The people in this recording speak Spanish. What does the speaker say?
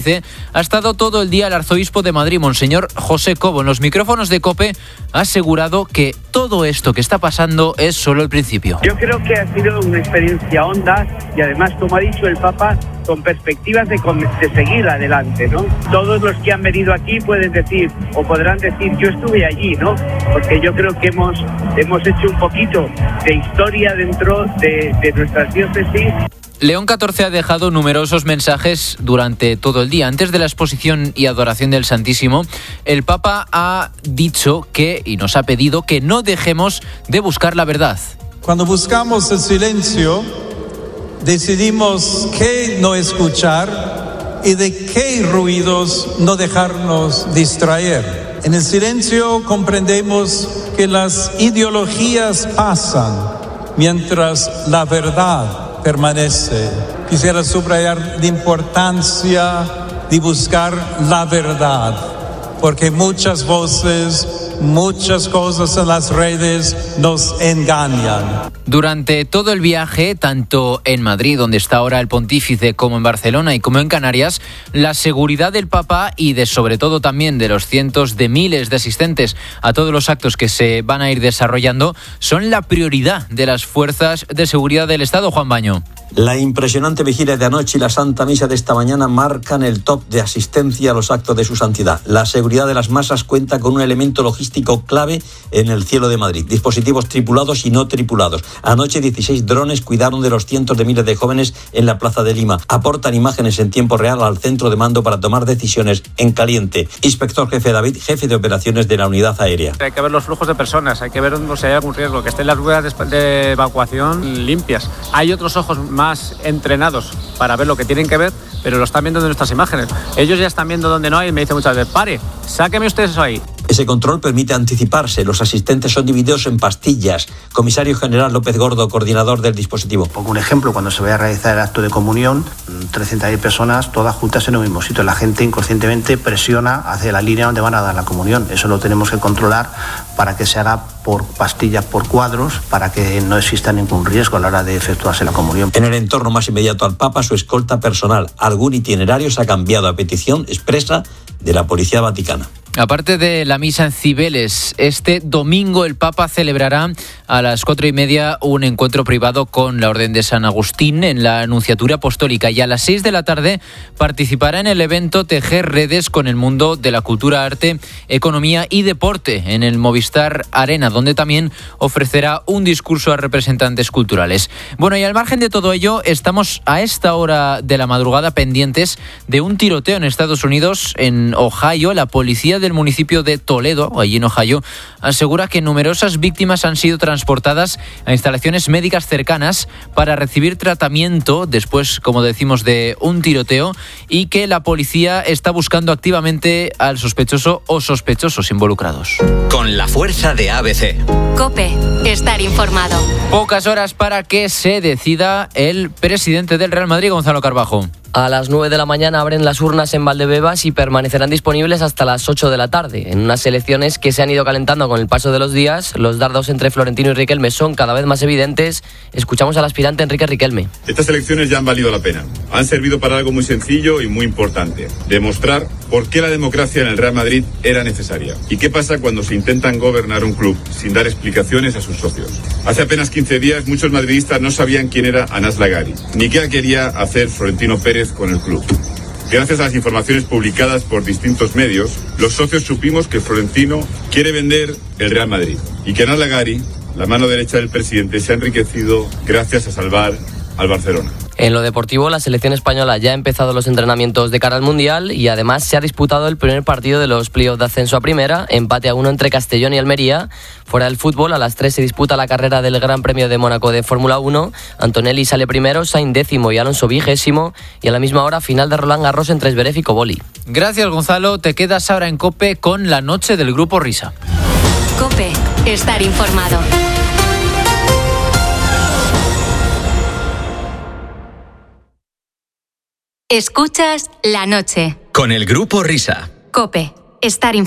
ha estado todo el día el arzobispo de Madrid, Monseñor José Cobo. En los micrófonos de COPE ha asegurado que todo esto que está pasando es solo el principio. Yo creo que ha sido una experiencia honda y además, como ha dicho el Papa, con perspectivas de seguir adelante, ¿no? Todos los que han venido aquí pueden decir o podrán decir yo estuve allí, ¿no? Porque yo creo que hemos hecho un poquito de historia dentro de nuestras diócesis. León XIV ha dejado numerosos mensajes durante todo el día. Antes de la exposición y adoración del Santísimo, el Papa ha dicho y nos ha pedido que no dejemos de buscar la verdad. Cuando buscamos el silencio, decidimos qué no escuchar y de qué ruidos no dejarnos distraer. En el silencio comprendemos que las ideologías pasan mientras la verdad permanece. Quisiera subrayar la importancia de buscar la verdad, porque muchas voces, muchas cosas en las redes nos engañan. Durante todo el viaje, tanto en Madrid, donde está ahora el pontífice, como en Barcelona y como en Canarias, la seguridad del Papa y sobre todo también de los cientos de miles de asistentes a todos los actos que se van a ir desarrollando son la prioridad de las fuerzas de seguridad del Estado. Juan Baño. La impresionante vigilia de anoche y la Santa Misa de esta mañana marcan el top de asistencia a los actos de su santidad. La seguridad de las masas cuenta con un elemento logístico clave en el cielo de Madrid. Dispositivos tripulados y no tripulados. Anoche 16 drones cuidaron de los cientos de miles de jóvenes en la Plaza de Lima. Aportan imágenes en tiempo real al centro de mando para tomar decisiones en caliente. Inspector jefe David, jefe de operaciones de la unidad aérea. Hay que ver los flujos de personas, hay que ver si hay algún riesgo, que estén las ruedas de evacuación limpias. Hay otros ojos más entrenados para ver lo que tienen que ver, pero lo están viendo en nuestras imágenes. Ellos ya están viendo donde no hay y me dicen muchas veces, pare, sáqueme ustedes eso ahí. Ese control permite anticiparse. Los asistentes son divididos en pastillas. Comisario General López Gordo, coordinador del dispositivo. Pongo un ejemplo, cuando se vaya a realizar el acto de comunión, 300.000 personas, todas juntas en un mismo sitio. La gente inconscientemente presiona hacia la línea donde van a dar la comunión. Eso lo tenemos que controlar para que se haga por pastillas, por cuadros, para que no exista ningún riesgo a la hora de efectuarse la comunión. En el entorno más inmediato al Papa, su escolta personal. Algún itinerario se ha cambiado a petición expresa de la Policía Vaticana. Aparte de la misa en Cibeles, este domingo el Papa celebrará a las 4:30 un encuentro privado con la Orden de San Agustín en la Nunciatura Apostólica y a las 6 de la tarde participará en el evento Tejer Redes con el mundo de la cultura, arte, economía y deporte en el Movistar Arena, donde también ofrecerá un discurso a representantes culturales. Bueno, y al margen de todo ello, estamos a esta hora de la madrugada pendientes de un tiroteo en Estados Unidos, en Ohio. La policía del municipio de Toledo, allí en Ohio, asegura que numerosas víctimas han sido transportadas a instalaciones médicas cercanas para recibir tratamiento después, como decimos, de un tiroteo, y que la policía está buscando activamente al sospechoso o sospechosos involucrados. Con la fuerza de ABC. COPE, estar informado. Pocas horas para que se decida el presidente del Real Madrid, Gonzalo Carbajo. A las 9 de la mañana abren las urnas en Valdebebas y permanecerán disponibles hasta las 8 de la tarde. En unas elecciones que se han ido calentando con el paso de los días, los dardos entre Florentino y Riquelme son cada vez más evidentes. Escuchamos al aspirante Enrique Riquelme. Estas elecciones ya han valido la pena. Han servido para algo muy sencillo y muy importante. Demostrar por qué la democracia en el Real Madrid era necesaria. ¿Y qué pasa cuando se intentan gobernar un club sin dar explicaciones a sus socios? Hace apenas 15 días muchos madridistas no sabían quién era Anas Lagari, ni qué quería hacer Florentino Pérez con el club. Gracias a las informaciones publicadas por distintos medios, los socios supimos que Florentino quiere vender el Real Madrid y que Anas Lagari, la mano derecha del presidente, se ha enriquecido gracias a salvar al Barcelona. En lo deportivo, la selección española ya ha empezado los entrenamientos de cara al Mundial y además se ha disputado el primer partido de los playoffs de ascenso a primera, empate a 1 entre Castellón y Almería. Fuera del fútbol, a las 3 se disputa la carrera del Gran Premio de Mónaco de Fórmula 1. Antonelli sale primero, Sainz 10º y Alonso 20º. Y a la misma hora, final de Roland Garros entre Zverev y Koboli. Gracias, Gonzalo. Te quedas ahora en COPE con la noche del Grupo Risa. COPE, estar informado. Escuchas La Noche. Con el Grupo Risa. COPE, estar informado.